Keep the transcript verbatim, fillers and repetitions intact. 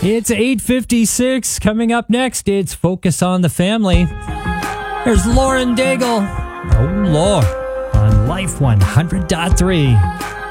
It's eight fifty-six. Coming up next, it's Focus on the Family. There's Lauren Daigle. Oh, Lord. On Life one hundred point three.